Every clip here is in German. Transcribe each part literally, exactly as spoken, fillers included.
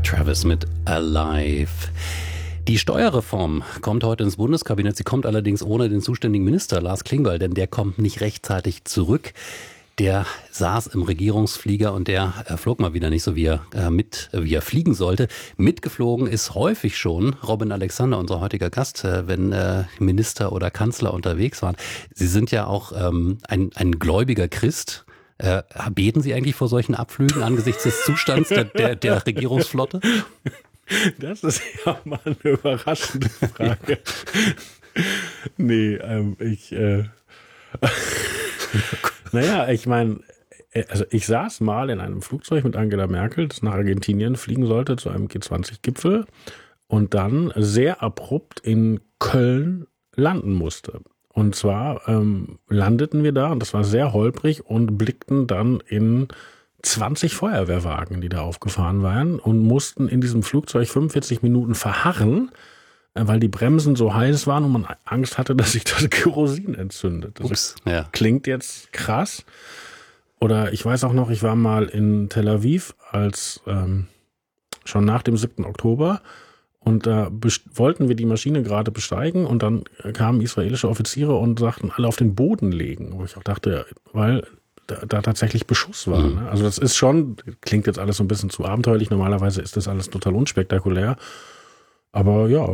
Travis mit Alive. Die Steuerreform kommt heute ins Bundeskabinett. Sie kommt allerdings ohne den zuständigen Minister Lars Klingbeil, denn der kommt nicht rechtzeitig zurück. Der saß im Regierungsflieger und der äh, flog mal wieder nicht so, wie er, äh, mit, äh, wie er fliegen sollte. Mitgeflogen ist häufig schon Robin Alexander, unser heutiger Gast, äh, wenn äh, Minister oder Kanzler unterwegs waren. Sie sind ja auch ähm, ein, ein gläubiger Christ. Äh, beten Sie eigentlich vor solchen Abflügen angesichts des Zustands der, der, der Regierungsflotte? Das ist ja mal eine überraschende Frage. nee, ähm, ich... Äh Naja, ich meine, also ich saß mal in einem Flugzeug mit Angela Merkel, das nach Argentinien fliegen sollte, zu einem G zwanzig Gipfel und dann sehr abrupt in Köln landen musste. Und zwar ähm, landeten wir da, und das war sehr holprig, und blickten dann in zwanzig Feuerwehrwagen, die da aufgefahren waren, und mussten in diesem Flugzeug fünfundvierzig Minuten verharren, weil die Bremsen so heiß waren und man Angst hatte, dass sich das Kerosin entzündet. Das Ups, ja. Klingt jetzt krass. Oder ich weiß auch noch, ich war mal in Tel Aviv als ähm, schon nach dem siebten Oktober und da best- wollten wir die Maschine gerade besteigen und dann kamen israelische Offiziere und sagten, alle auf den Boden legen. Wo ich auch dachte, weil da, da tatsächlich Beschuss war. Mhm. Ne? Also das ist schon, klingt jetzt alles so ein bisschen zu abenteuerlich. Normalerweise ist das alles total unspektakulär. Aber ja.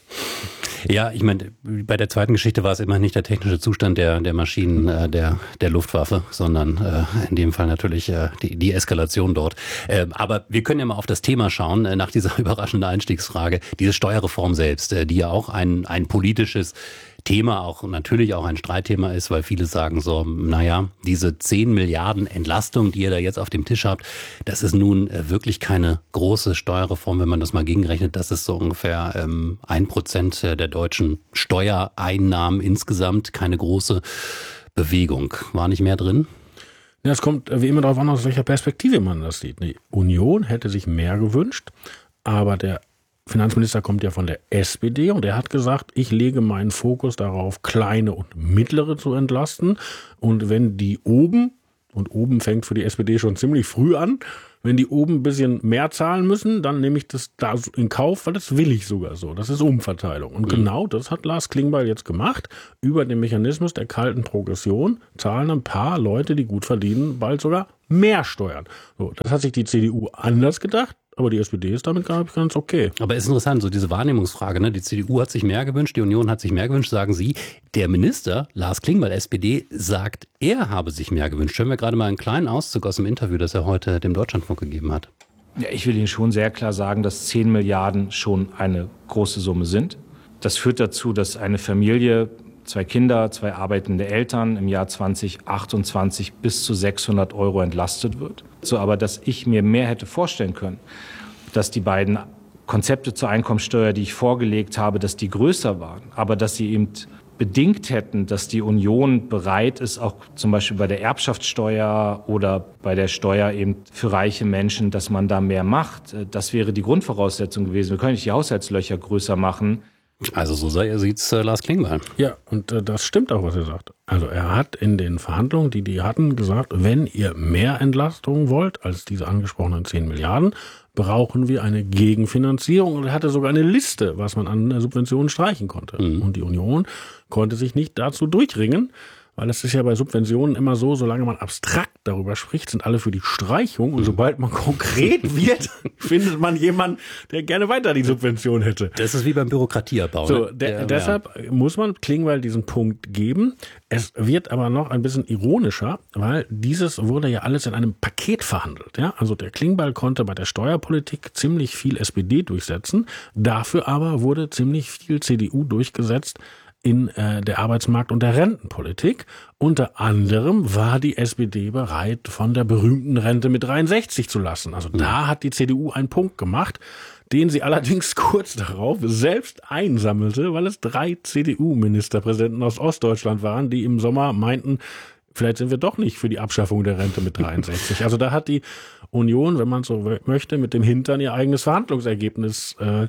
Ja, ich meine, bei der zweiten Geschichte war es immer nicht der technische Zustand der, der Maschinen äh, der, der Luftwaffe, sondern äh, in dem Fall natürlich äh, die, die Eskalation dort. Äh, aber wir können ja mal auf das Thema schauen, äh, nach dieser überraschenden Einstiegsfrage. Diese Steuerreform selbst, äh, die ja auch ein, ein politisches Thema, auch natürlich auch ein Streitthema ist, weil viele sagen so, naja, diese zehn Milliarden Entlastung, die ihr da jetzt auf dem Tisch habt, das ist nun wirklich keine große Steuerreform, wenn man das mal gegenrechnet. Das ist so ungefähr ähm, ein Prozent der deutschen Steuereinnahmen insgesamt, keine große Bewegung. War nicht mehr drin? Ja, es kommt wie immer darauf an, aus welcher Perspektive man das sieht. Die Union hätte sich mehr gewünscht, aber der Finanzminister kommt ja von der S P D und er hat gesagt, ich lege meinen Fokus darauf, kleine und mittlere zu entlasten. Und wenn die oben, und oben fängt für die S P D schon ziemlich früh an, wenn die oben ein bisschen mehr zahlen müssen, dann nehme ich das da in Kauf, weil das will ich sogar so. Das ist Umverteilung. Und mhm. genau das hat Lars Klingbeil jetzt gemacht. Über den Mechanismus der kalten Progression zahlen ein paar Leute, die gut verdienen, bald sogar mehr Steuern. So, das hat sich die C D U anders gedacht. Aber die S P D ist damit gar nicht ganz okay. Aber es ist interessant, so diese Wahrnehmungsfrage, ne? Die C D U hat sich mehr gewünscht, die Union hat sich mehr gewünscht, sagen Sie. Der Minister, Lars Klingbeil, S P D, sagt, er habe sich mehr gewünscht. Hören wir gerade mal einen kleinen Auszug aus dem Interview, das er heute dem Deutschlandfunk gegeben hat. Ja, ich will Ihnen schon sehr klar sagen, dass zehn Milliarden schon eine große Summe sind. Das führt dazu, dass eine Familie, zwei Kinder, zwei arbeitende Eltern im Jahr zwanzig achtundzwanzig bis zu sechshundert Euro entlastet wird. So, aber dass ich mir mehr hätte vorstellen können, dass die beiden Konzepte zur Einkommensteuer, die ich vorgelegt habe, dass die größer waren, aber dass sie eben bedingt hätten, dass die Union bereit ist, auch zum Beispiel bei der Erbschaftssteuer oder bei der Steuer eben für reiche Menschen, dass man da mehr macht. Das wäre die Grundvoraussetzung gewesen. Wir können nicht die Haushaltslöcher größer machen. Also so sieht es äh, Lars Klingbeil. Ja, und äh, das stimmt auch, was er sagt. Also er hat in den Verhandlungen, die die hatten, gesagt, wenn ihr mehr Entlastung wollt als diese angesprochenen zehn Milliarden, brauchen wir eine Gegenfinanzierung. Und er hatte sogar eine Liste, was man an Subventionen streichen konnte. Mhm. Und die Union konnte sich nicht dazu durchringen, weil es ist ja bei Subventionen immer so, solange man abstrakt darüber spricht, sind alle für die Streichung. Und sobald man konkret wird, findet man jemanden, der gerne weiter die Subvention hätte. Das ist wie beim Bürokratieabbau. So, ne? de- ja, deshalb ja. muss man Klingbeil diesen Punkt geben. Es wird aber noch ein bisschen ironischer, weil dieses wurde ja alles in einem Paket verhandelt. Ja? Also der Klingbeil konnte bei der Steuerpolitik ziemlich viel S P D durchsetzen. Dafür aber wurde ziemlich viel C D U durchgesetzt in äh, der Arbeitsmarkt- und der Rentenpolitik. Unter anderem war die S P D bereit, von der berühmten Rente mit dreiundsechzig zu lassen. Also da hat die C D U einen Punkt gemacht, den sie allerdings kurz darauf selbst einsammelte, weil es drei C D U-Ministerpräsidenten aus Ostdeutschland waren, die im Sommer meinten, vielleicht sind wir doch nicht für die Abschaffung der Rente mit dreiundsechzig. Also da hat die Union, wenn man so möchte, mit dem Hintern ihr eigenes Verhandlungsergebnis äh,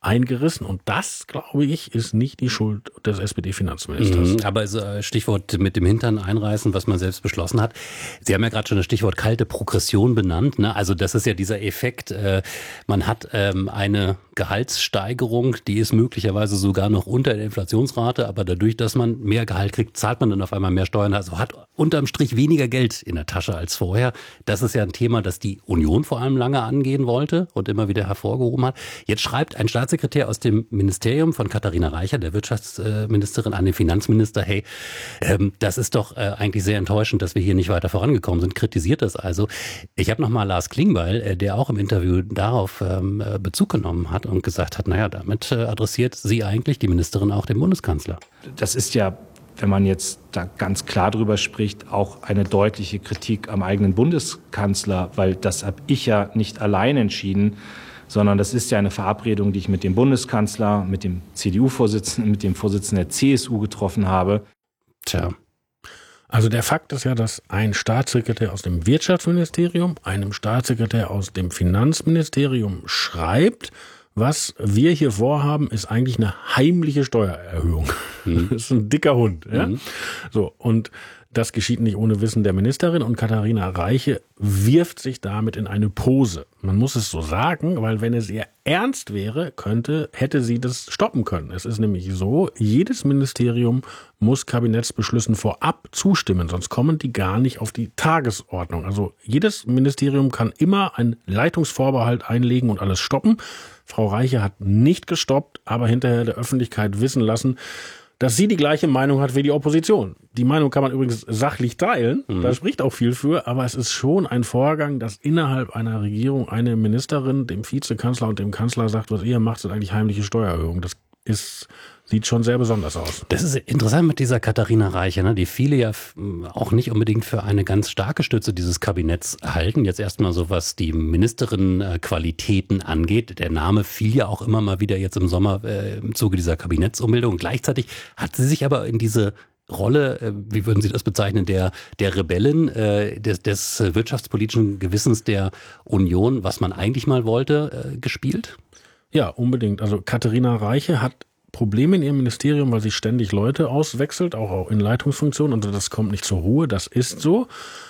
eingerissen. Und das, glaube ich, ist nicht die Schuld des S P D-Finanzministers. Mhm, aber also Stichwort mit dem Hintern einreißen, was man selbst beschlossen hat. Sie haben ja gerade schon das Stichwort kalte Progression benannt. Ne? Also das ist ja dieser Effekt, äh, man hat ähm, eine Gehaltssteigerung, die ist möglicherweise sogar noch unter der Inflationsrate, aber dadurch, dass man mehr Gehalt kriegt, zahlt man dann auf einmal mehr Steuern, also hat unterm Strich weniger Geld in der Tasche als vorher. Das ist ja ein Thema, das die Union vor allem lange angehen wollte und immer wieder hervorgehoben hat. Jetzt schreibt ein Staatssekretär aus dem Ministerium von Katharina Reiche, der Wirtschaftsministerin, an den Finanzminister, hey, ähm, das ist doch äh, eigentlich sehr enttäuschend, dass wir hier nicht weiter vorangekommen sind, kritisiert das also. Ich habe nochmal Lars Klingbeil, äh, der auch im Interview darauf ähm, Bezug genommen hat und gesagt hat, naja, damit äh, adressiert sie eigentlich, die Ministerin, auch den Bundeskanzler. Das ist ja, wenn man jetzt da ganz klar drüber spricht, auch eine deutliche Kritik am eigenen Bundeskanzler, weil das habe ich ja nicht allein entschieden, sondern das ist ja eine Verabredung, die ich mit dem Bundeskanzler, mit dem C D U-Vorsitzenden, mit dem Vorsitzenden der C S U getroffen habe. Tja. Also der Fakt ist ja, dass ein Staatssekretär aus dem Wirtschaftsministerium einem Staatssekretär aus dem Finanzministerium schreibt, was wir hier vorhaben, ist eigentlich eine heimliche Steuererhöhung. Mhm. Das ist ein dicker Hund. Ja? Mhm. So, und das geschieht nicht ohne Wissen der Ministerin, und Katharina Reiche wirft sich damit in eine Pose. Man muss es so sagen, weil wenn es ihr ernst wäre, könnte, hätte sie das stoppen können. Es ist nämlich so, jedes Ministerium muss Kabinettsbeschlüssen vorab zustimmen, sonst kommen die gar nicht auf die Tagesordnung. Also jedes Ministerium kann immer einen Leitungsvorbehalt einlegen und alles stoppen. Frau Reiche hat nicht gestoppt, aber hinterher der Öffentlichkeit wissen lassen, dass sie die gleiche Meinung hat wie die Opposition. Die Meinung kann man übrigens sachlich teilen, mhm. da spricht auch viel für, aber es ist schon ein Vorgang, dass innerhalb einer Regierung eine Ministerin dem Vizekanzler und dem Kanzler sagt, was ihr macht, sind eigentlich heimliche Steuererhöhungen. Das ist, sieht schon sehr besonders aus. Das ist interessant mit dieser Katharina Reiche, ne, die viele ja auch nicht unbedingt für eine ganz starke Stütze dieses Kabinetts halten. Jetzt erstmal so, was die Ministerin-Qualitäten angeht. Der Name fiel ja auch immer mal wieder jetzt im Sommer äh, im Zuge dieser Kabinettsumbildung. Gleichzeitig hat sie sich aber in diese Rolle, äh, wie würden Sie das bezeichnen, der, der Rebellen, äh, des, des wirtschaftspolitischen Gewissens der Union, was man eigentlich mal wollte, äh, gespielt? Ja, unbedingt. Also Katharina Reiche hat Probleme in ihrem Ministerium, weil sie ständig Leute auswechselt, auch in Leitungsfunktionen. Also das kommt nicht zur Ruhe, das ist so.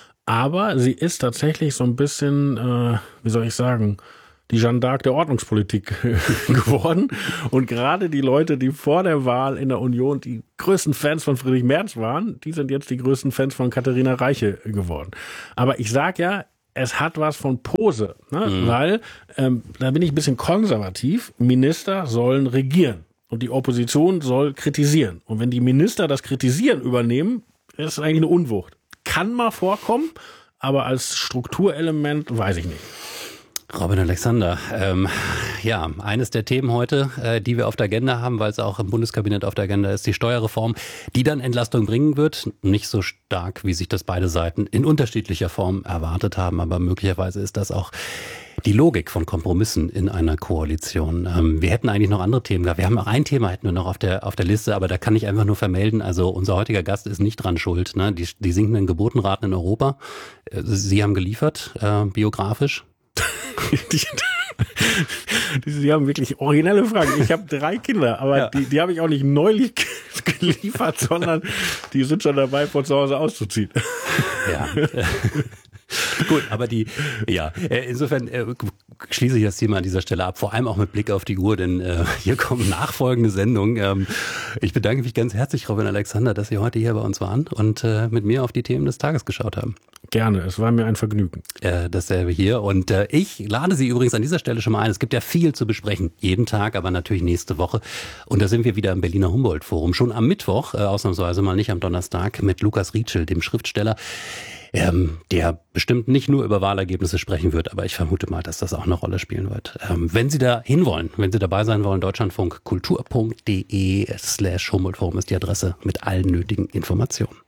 Aber sie ist tatsächlich so ein bisschen, äh, wie soll ich sagen, die Jeanne d'Arc der Ordnungspolitik geworden. Und gerade die Leute, die vor der Wahl in der Union die größten Fans von Friedrich Merz waren, die sind jetzt die größten Fans von Katharina Reiche geworden. Aber ich sag ja, es hat was von Pose, ne? Mhm. Weil, ähm, da bin ich ein bisschen konservativ, Minister sollen regieren und die Opposition soll kritisieren. Und wenn die Minister das Kritisieren übernehmen, ist es eigentlich eine Unwucht. Kann mal vorkommen, aber als Strukturelement weiß ich nicht. Robin Alexander, ähm, ja, eines der Themen heute, äh, die wir auf der Agenda haben, weil es auch im Bundeskabinett auf der Agenda ist, die Steuerreform, die dann Entlastung bringen wird. Nicht so stark, wie sich das beide Seiten in unterschiedlicher Form erwartet haben, aber möglicherweise ist das auch die Logik von Kompromissen in einer Koalition. Ähm, wir hätten eigentlich noch andere Themen gehabt. Wir haben auch ein Thema hätten wir noch auf der auf der Liste, aber da kann ich einfach nur vermelden, also unser heutiger Gast ist nicht dran schuld. Ne? Die, die sinkenden Geburtenraten in Europa, äh, Sie haben geliefert, äh, biografisch. Die, die, die haben wirklich originelle Fragen. Ich habe drei Kinder, aber ja. die, die habe ich auch nicht neulich geliefert, sondern die sind schon dabei, von zu Hause auszuziehen. Ja. Gut, aber die, ja, insofern äh, schließe ich das Thema an dieser Stelle ab, vor allem auch mit Blick auf die Uhr, denn äh, hier kommen nachfolgende Sendungen. Ähm, ich bedanke mich ganz herzlich, Robin Alexander, dass Sie heute hier bei uns waren und äh, mit mir auf die Themen des Tages geschaut haben. Gerne, es war mir ein Vergnügen. Äh, dasselbe hier und äh, ich lade Sie übrigens an dieser Stelle schon mal ein. Es gibt ja viel zu besprechen, jeden Tag, aber natürlich nächste Woche. Und da sind wir wieder im Berliner Humboldt-Forum, schon am Mittwoch, äh, ausnahmsweise mal nicht am Donnerstag, mit Lukas Rietschel, dem Schriftsteller, Ähm, der bestimmt nicht nur über Wahlergebnisse sprechen wird, aber ich vermute mal, dass das auch eine Rolle spielen wird. Ähm, wenn Sie da hinwollen, wenn Sie dabei sein wollen, deutschlandfunkkultur punkt de slash Humboldt Forum ist die Adresse mit allen nötigen Informationen.